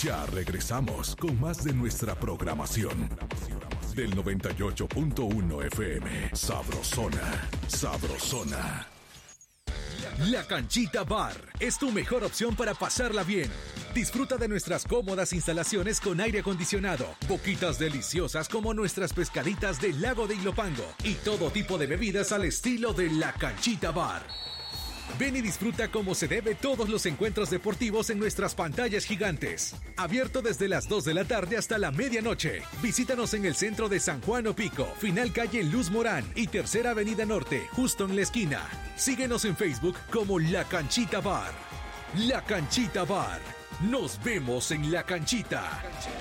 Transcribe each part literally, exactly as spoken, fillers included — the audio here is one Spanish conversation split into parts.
Ya regresamos con más de nuestra programación. Del noventa y ocho punto uno F M. Sabrosona, sabrosona. La Canchita Bar es tu mejor opción para pasarla bien. Disfruta de nuestras cómodas instalaciones con aire acondicionado, boquitas deliciosas como nuestras pescaditas del lago de Ilopango y todo tipo de bebidas al estilo de La Canchita Bar. Ven y disfruta como se debe todos los encuentros deportivos en nuestras pantallas gigantes. Abierto desde las dos de la tarde hasta la medianoche. Visítanos en el centro de San Juan Opico, final calle Luz Morán y Tercera Avenida Norte, justo en la esquina. Síguenos en Facebook como La Canchita Bar. La Canchita Bar. Nos vemos en La Canchita.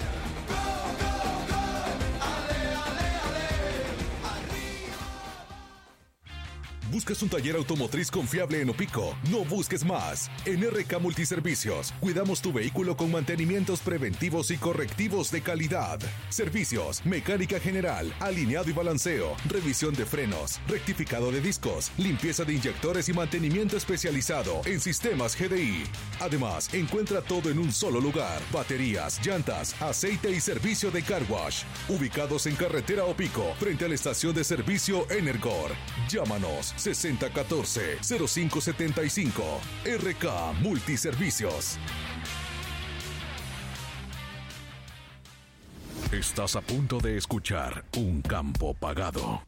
¿Buscas un taller automotriz confiable en Opico? No busques más. En R K Multiservicios, cuidamos tu vehículo con mantenimientos preventivos y correctivos de calidad. Servicios, mecánica general, alineado y balanceo, revisión de frenos, rectificado de discos, limpieza de inyectores y mantenimiento especializado en sistemas G D I. Además, encuentra todo en un solo lugar. Baterías, llantas, aceite y servicio de car wash. Ubicados en carretera Opico, frente a la estación de servicio Energor. Llámanos sesenta catorce cero cinco setenta y cinco. R K Multiservicios. Estás a punto de escuchar Un Campo Pagado.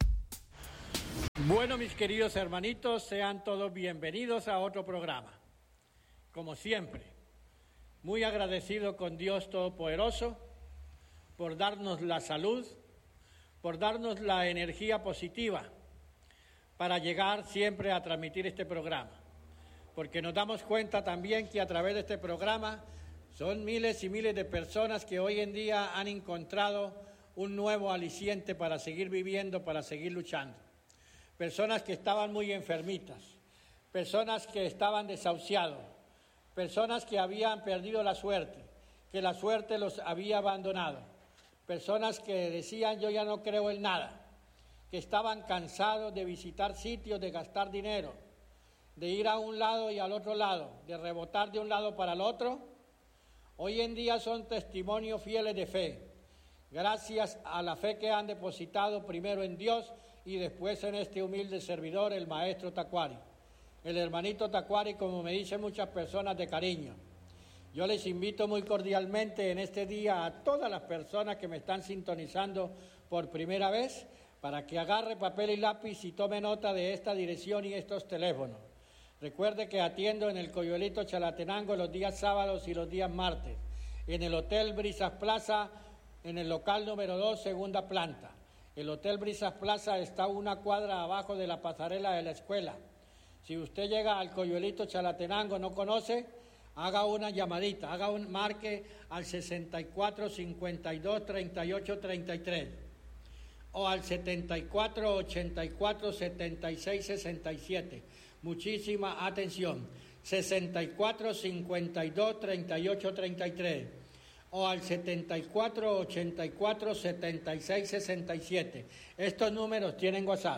Bueno, mis queridos hermanitos, sean todos bienvenidos a otro programa. Como siempre, muy agradecido con Dios Todopoderoso por darnos la salud, por darnos la energía positiva para llegar siempre a transmitir este programa, porque nos damos cuenta también que a través de este programa son miles y miles de personas que hoy en día han encontrado un nuevo aliciente para seguir viviendo, para seguir luchando. Personas que estaban muy enfermitas, personas que estaban desahuciados, personas que habían perdido la suerte, que la suerte los había abandonado, personas que decían yo ya no creo en nada, que estaban cansados de visitar sitios, de gastar dinero, de ir a un lado y al otro lado, de rebotar de un lado para el otro. Hoy en día son testimonios fieles de fe, gracias a la fe que han depositado primero en Dios y después en este humilde servidor, el maestro Tacuari, el hermanito Tacuari, como me dicen muchas personas de cariño. Yo les invito muy cordialmente en este día a todas las personas que me están sintonizando por primera vez, para que agarre papel y lápiz y tome nota de esta dirección y estos teléfonos. Recuerde que atiendo en el Coyuelito Chalatenango los días sábados y los días martes, en el Hotel Brisas Plaza, en el local número dos, segunda planta. El Hotel Brisas Plaza está una cuadra abajo de la pasarela de la escuela. Si usted llega al Coyuelito Chalatenango, no conoce, haga una llamadita, haga un marque al sesenta y cuatro cincuenta y dos treinta y ocho treinta y tres. O al setenta y cuatro ochenta y cuatro setenta y seis sesenta y siete. Muchísima atención. sesenta y cuatro cincuenta y dos treinta y ocho treinta y tres. O al setenta y cuatro ochenta y cuatro setenta y seis sesenta y siete. Estos números tienen WhatsApp.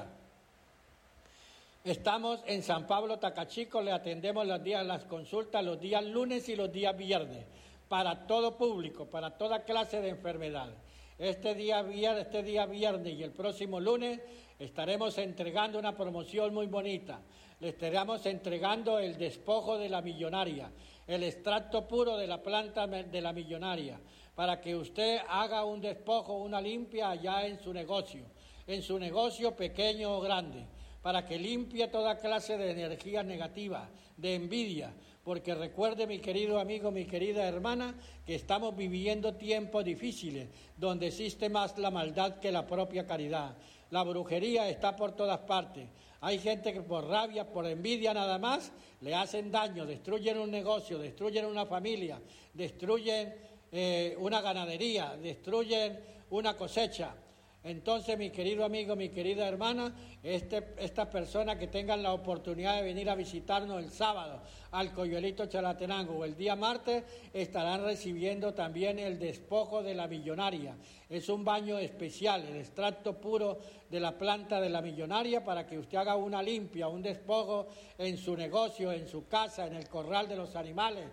Estamos en San Pablo Tacachico, le atendemos los días las consultas los días lunes y los días viernes, para todo público, para toda clase de enfermedad. Este día, este día viernes y el próximo lunes estaremos entregando una promoción muy bonita. Le estaremos entregando el despojo de la millonaria, el extracto puro de la planta de la millonaria, para que usted haga un despojo, una limpia allá en su negocio, en su negocio pequeño o grande, para que limpie toda clase de energía negativa, de envidia, porque recuerde, mi querido amigo, mi querida hermana, que estamos viviendo tiempos difíciles, donde existe más la maldad que la propia caridad. La brujería está por todas partes. Hay gente que por rabia, por envidia nada más, le hacen daño, destruyen un negocio, destruyen una familia, destruyen eh, una ganadería, destruyen una cosecha. Entonces, mi querido amigo, mi querida hermana, este, estas personas que tengan la oportunidad de venir a visitarnos el sábado al Coyuelito Chalatenango o el día martes, estarán recibiendo también el despojo de la millonaria. Es un baño especial, el extracto puro de la planta de la millonaria, para que usted haga una limpia, un despojo en su negocio, en su casa, en el corral de los animales,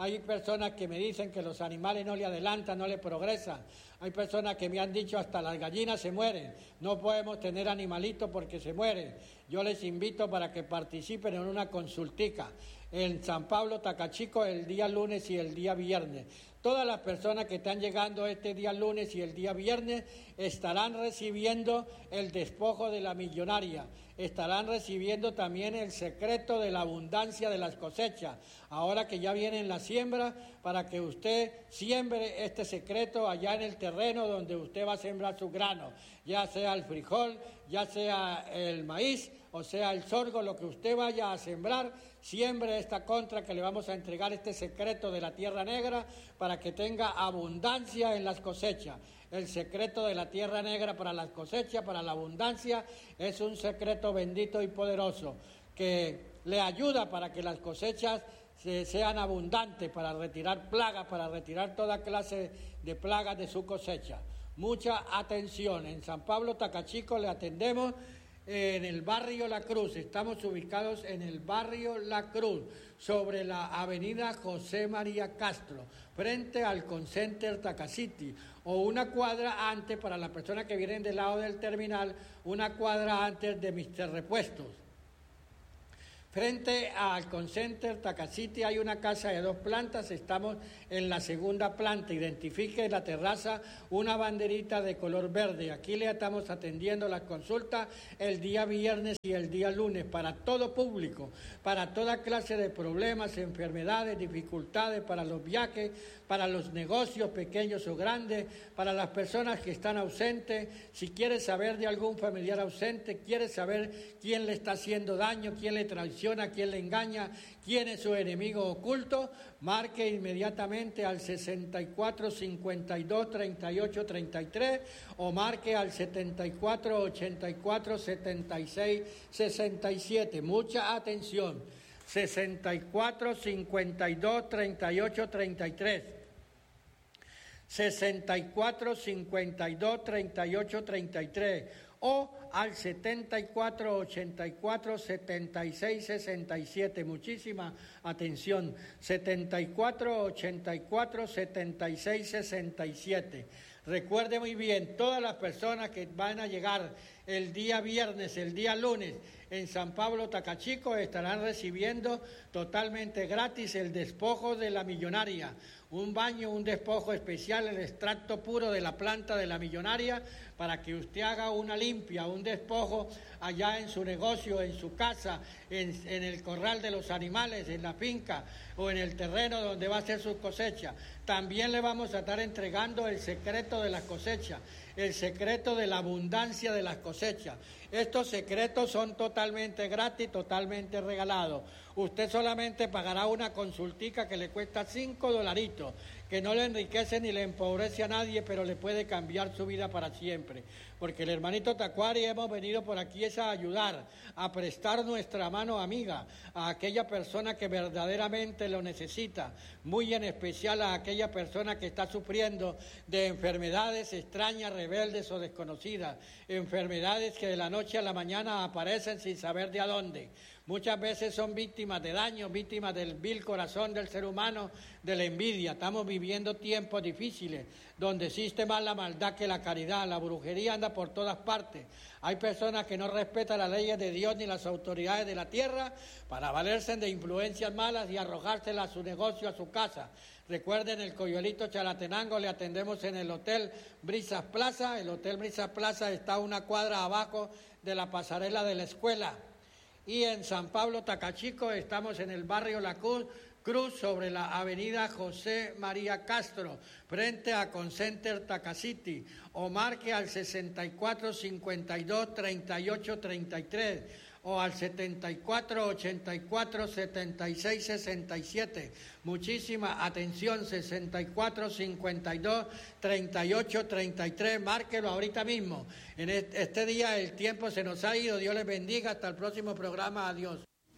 Hay personas que me dicen que los animales no le adelantan, no le progresan. Hay personas que me han dicho hasta las gallinas se mueren. No podemos tener animalitos porque se mueren. Yo les invito para que participen en una consultica en San Pablo Tacachico el día lunes y el día viernes. Todas las personas que están llegando este día lunes y el día viernes estarán recibiendo el despojo de la millonaria, estarán recibiendo también el secreto de la abundancia de las cosechas, ahora que ya viene la siembra, para que usted siembre este secreto allá en el terreno donde usted va a sembrar su grano, ya sea el frijol, ya sea el maíz, o sea el sorgo, lo que usted vaya a sembrar, siembre esta contra que le vamos a entregar este secreto de la tierra negra para que tenga abundancia en las cosechas. El secreto de la tierra negra para las cosechas, para la abundancia, es un secreto bendito y poderoso que le ayuda para que las cosechas sean abundantes, para retirar plagas, para retirar toda clase de plagas de su cosecha. Mucha atención. En San Pablo Tacachico le atendemos en el barrio La Cruz. Estamos ubicados en el barrio La Cruz, sobre la avenida José María Castro, frente al Concenter Tacacity, o una cuadra antes, para las personas que vienen del lado del terminal, una cuadra antes de mister Repuestos. Frente al Concenter Tacacity hay una casa de dos plantas, estamos en la segunda planta. Identifique en la terraza una banderita de color verde. Aquí le estamos atendiendo las consultas el día viernes y el día lunes para todo público, para toda clase de problemas, enfermedades, dificultades, para los viajes, para los negocios pequeños o grandes, para las personas que están ausentes. Si quiere saber de algún familiar ausente, quiere saber quién le está haciendo daño, quién le traiciona, quién le engaña, quién es su enemigo oculto, marque inmediatamente al sesenta y cuatro cincuenta y dos treinta y ocho treinta y tres o marque al setenta y cuatro ochenta y cuatro setenta y seis sesenta y siete. Mucha atención. sesenta y cuatro cincuenta y dos treinta y ocho treinta y tres. sesenta y cuatro cincuenta y dos treinta y ocho treinta y tres o al setenta y cuatro ochenta y cuatro setenta y seis sesenta y siete. Muchísima atención. setenta y cuatro ochenta y cuatro setenta y seis sesenta y siete. Recuerde muy bien, todas las personas que van a llegar el día viernes, el día lunes, en San Pablo Tacachico, estarán recibiendo totalmente gratis el despojo de la millonaria. Un baño, un despojo especial, el extracto puro de la planta de la millonaria, para que usted haga una limpia, un despojo allá en su negocio, en su casa, en, en el corral de los animales, en la finca o en el terreno donde va a hacer su cosecha. También le vamos a estar entregando el secreto de la cosecha, el secreto de la abundancia de las cosechas. Estos secretos son totalmente gratis, totalmente regalados. Usted solamente pagará una consultica que le cuesta cinco dolaritos, que no le enriquece ni le empobrece a nadie, pero le puede cambiar su vida para siempre. Porque el hermanito Tacuari hemos venido por aquí es a ayudar, a prestar nuestra mano amiga a aquella persona que verdaderamente lo necesita, muy en especial a aquella persona que está sufriendo de enfermedades extrañas, rebeldes o desconocidas, enfermedades que de la noche a la mañana aparecen sin saber de a dónde. Muchas veces son víctimas de daño, víctimas del vil corazón del ser humano, de la envidia. Estamos viviendo tiempos difíciles, donde existe más la maldad que la caridad. La brujería anda por todas partes. Hay personas que no respetan las leyes de Dios ni las autoridades de la tierra para valerse de influencias malas y arrojárselas a su negocio, a su casa. Recuerden, el Coyolito Chalatenango le atendemos en el Hotel Brisas Plaza. El Hotel Brisas Plaza está a una cuadra abajo de la pasarela de la escuela. Y en San Pablo Tacachico estamos en el barrio La Cruz, Cruz sobre la avenida José María Castro, frente a Concenter Tacacity, o marque al sesenta y cuatro cincuenta y dos treinta y ocho treinta y tres o al setenta y cuatro ochenta y cuatro setenta y seis sesenta y siete. Muchísima atención, sesenta y cuatro cincuenta y dos treinta y ocho treinta y tres, márquelo ahorita mismo. En este día el tiempo se nos ha ido, Dios les bendiga, hasta el próximo programa, adiós.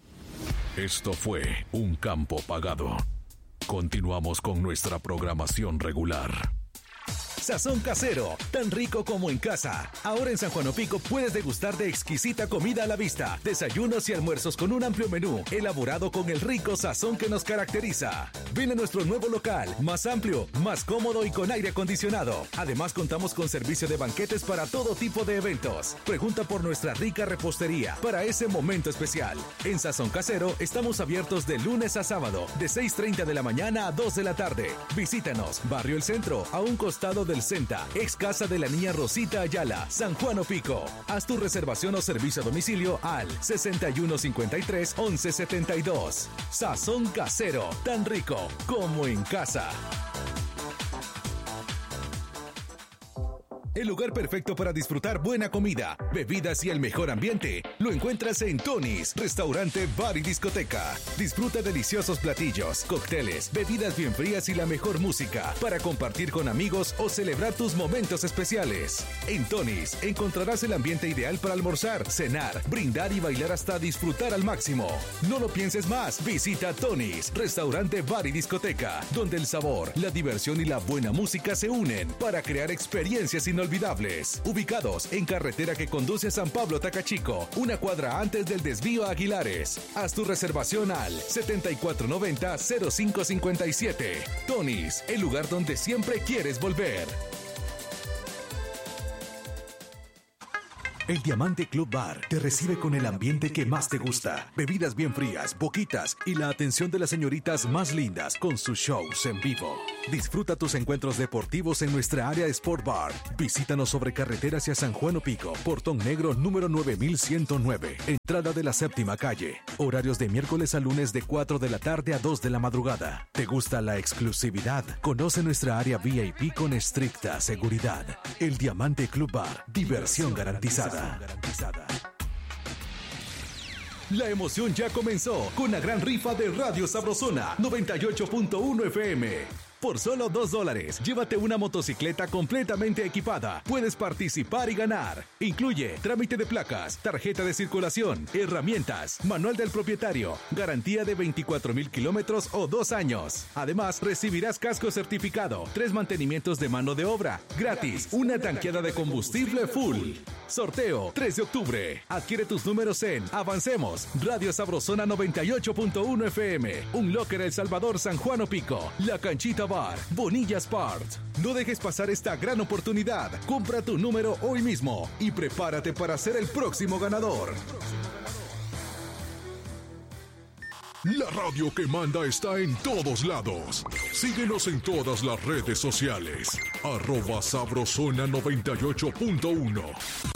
Esto fue Un Campo Pagado. Continuamos con nuestra programación regular. Sazón Casero, tan rico como en casa. Ahora en San Juan Opico puedes degustar de exquisita comida a la vista, desayunos y almuerzos con un amplio menú, elaborado con el rico sazón que nos caracteriza. Ven a nuestro nuevo local, más amplio, más cómodo y con aire acondicionado. Además contamos con servicio de banquetes para todo tipo de eventos. Pregunta por nuestra rica repostería para ese momento especial. En Sazón Casero estamos abiertos de lunes a sábado, de seis treinta de la mañana a dos de la tarde. Visítanos, Barrio El Centro, a un costado del Centa, ex casa de la niña Rosita Ayala, San Juan Opico. Haz tu reservación o servicio a domicilio al sesenta y uno cincuenta y tres once setenta y dos. Sazón Casero, tan rico como en casa. El lugar perfecto para disfrutar buena comida, bebidas y el mejor ambiente lo encuentras en Tony's, restaurante, bar y discoteca. Disfruta deliciosos platillos, cócteles, bebidas bien frías y la mejor música para compartir con amigos o celebrar tus momentos especiales. En Tony's encontrarás el ambiente ideal para almorzar, cenar, brindar y bailar hasta disfrutar al máximo. No lo pienses más, visita Tony's, restaurante, bar y discoteca, donde el sabor, la diversión y la buena música se unen para crear experiencias inolvidables. Olvidables, ubicados en carretera que conduce a San Pablo Tacachico, una cuadra antes del desvío a Aguilares. Haz tu reservación al setenta y cuatro noventa cero cinco cincuenta y siete. Tony's, el lugar donde siempre quieres volver. El Diamante Club Bar te recibe con el ambiente que más te gusta. Bebidas bien frías, boquitas y la atención de las señoritas más lindas con sus shows en vivo. Disfruta tus encuentros deportivos en nuestra área Sport Bar. Visítanos sobre carretera hacia San Juan Opico, Portón Negro número nueve mil ciento nueve, entrada de la séptima calle. Horarios de miércoles a lunes de cuatro de la tarde a dos de la madrugada. ¿Te gusta la exclusividad? Conoce nuestra área V I P con estricta seguridad. El Diamante Club Bar, diversión garantizada. garantizada. La emoción ya comenzó con la gran rifa de Radio Sabrosona noventa y ocho punto uno F M. Por solo dos dólares, llévate una motocicleta completamente equipada. Puedes participar y ganar. Incluye trámite de placas, tarjeta de circulación, herramientas, manual del propietario, garantía de veinticuatro mil kilómetros o dos años. Además, recibirás casco certificado, tres mantenimientos de mano de obra, gratis, una tanqueada de combustible full. Sorteo tres de octubre. Adquiere tus números en Avancemos, Radio Sabrosona noventa y ocho punto uno F M, Un Locker El Salvador, San Juan Opico, La Canchita Bar, Bonilla Sport. No dejes pasar esta gran oportunidad. Compra tu número hoy mismo y prepárate para ser el próximo ganador. La radio que manda está en todos lados. Síguenos en todas las redes sociales. Arroba Sabrosona noventa y ocho punto uno.